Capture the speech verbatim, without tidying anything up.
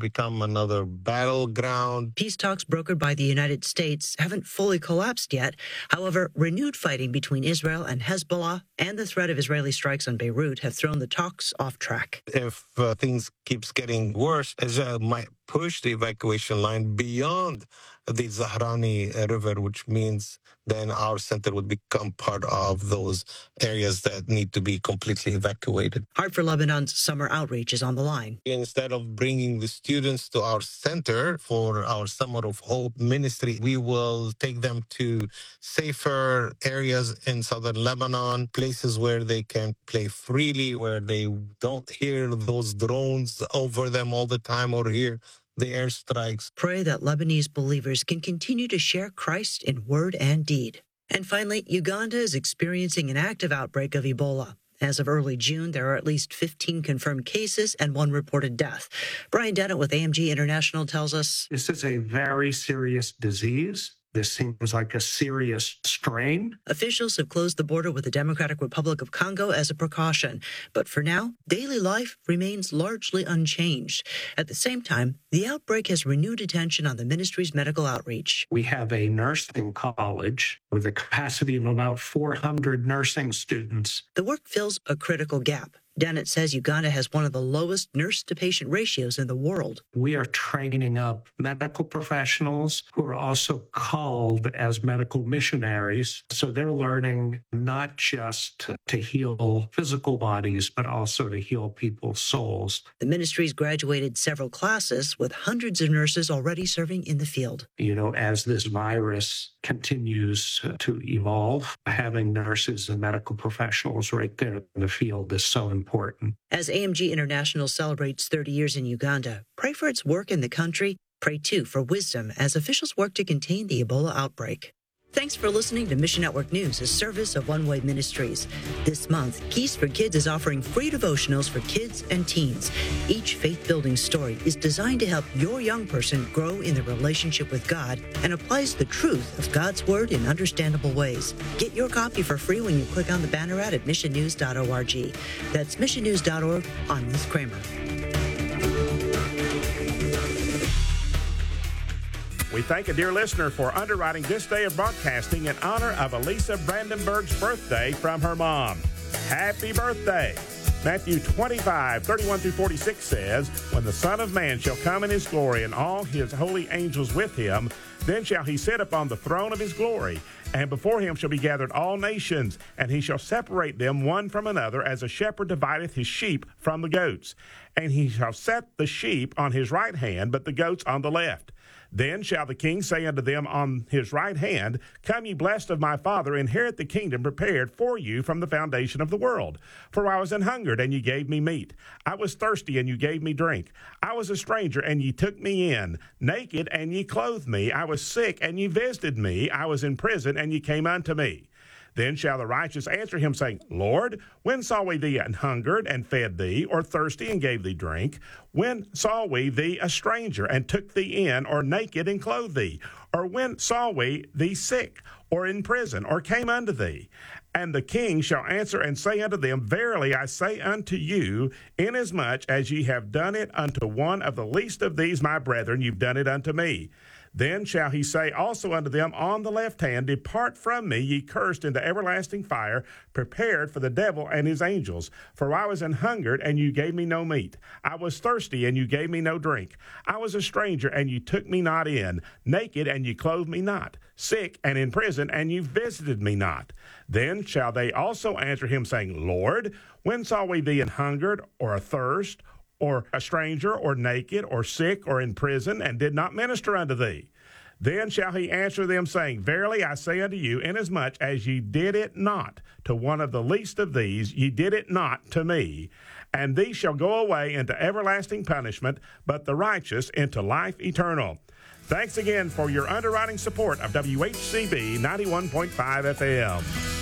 become another battleground. Peace talks brokered by the United States haven't fully collapsed yet. However, renewed fighting between Israel and Hezbollah and the threat of Israeli strikes on Beirut have thrown the talks off track. If uh, things keeps getting worse, Israel might push the evacuation line beyond the Zahrani River, which means then our center would become part of those areas that need to be completely evacuated. Heart for Lebanon's summer outreach is on the line. Instead of bringing the students to our center for our Summer of Hope ministry, we will take them to safer areas in southern Lebanon, places where they can play freely, where they don't hear those drones over them all the time or hear the airstrikes. Pray that Lebanese believers can continue to share Christ in word and deed. And finally, Uganda is experiencing an active outbreak of Ebola. As of early June, there are at least fifteen confirmed cases and one reported death. Brian Dennett with A M G International tells us, this is a very serious disease. This seems like a serious strain. Officials have closed the border with the Democratic Republic of Congo as a precaution. But for now, daily life remains largely unchanged. At the same time, the outbreak has renewed attention on the ministry's medical outreach. We have a nursing college with a capacity of about four hundred nursing students. The work fills a critical gap. Dennett says Uganda has one of the lowest nurse-to-patient ratios in the world. We are training up medical professionals who are also called as medical missionaries. So they're learning not just to heal physical bodies, but also to heal people's souls. The ministry's graduated several classes with hundreds of nurses already serving in the field. You know, as this virus continues to evolve, having nurses and medical professionals right there in the field is so important. Important. As A M G International celebrates thirty years in Uganda, pray for its work in the country. Pray, too, for wisdom as officials work to contain the Ebola outbreak. Thanks for listening to Mission Network News, a service of One Way Ministries. This month, Keys for Kids is offering free devotionals for kids and teens. Each faith-building story is designed to help your young person grow in their relationship with God and applies the truth of God's Word in understandable ways. Get your copy for free when you click on the banner ad at mission news dot org. That's mission news dot org. I'm Liz Kramer. We thank a dear listener for underwriting this day of broadcasting in honor of Elisa Brandenburg's birthday from her mom. Happy birthday! Matthew twenty-five, thirty-one through forty-six says, when the Son of Man shall come in his glory and all his holy angels with him, then shall he sit upon the throne of his glory, and before him shall be gathered all nations, and he shall separate them one from another, as a shepherd divideth his sheep from the goats. And he shall set the sheep on his right hand, but the goats on the left. Then shall the king say unto them on his right hand, come ye blessed of my Father, inherit the kingdom prepared for you from the foundation of the world. For I was an hungered, and ye gave me meat. I was thirsty, and you gave me drink. I was a stranger, and ye took me in. Naked, and ye clothed me. I was sick, and ye visited me. I was in prison, and ye came unto me. Then shall the righteous answer him, saying, Lord, when saw we thee an hungered, and fed thee, or thirsty, and gave thee drink? When saw we thee a stranger, and took thee in, or naked, and clothed thee? Or when saw we thee sick, or in prison, or came unto thee? And the king shall answer and say unto them, Verily I say unto you, inasmuch as ye have done it unto one of the least of these my brethren, you've done it unto me. Then shall he say also unto them on the left hand, Depart from me, ye cursed, into everlasting fire, prepared for the devil and his angels. For I was an hungered, and you gave me no meat. I was thirsty, and you gave me no drink. I was a stranger, and you took me not in. Naked, and you clothed me not. Sick, and in prison, and you visited me not. Then shall they also answer him, saying, Lord, when saw we thee an hungered, or athirst, or a stranger, or naked, or sick, or in prison, and did not minister unto thee? Then shall he answer them, saying, Verily I say unto you, inasmuch as ye did it not to one of the least of these, ye did it not to me. And these shall go away into everlasting punishment, but the righteous into life eternal. Thanks again for your underwriting support of W H C B ninety-one point five F M.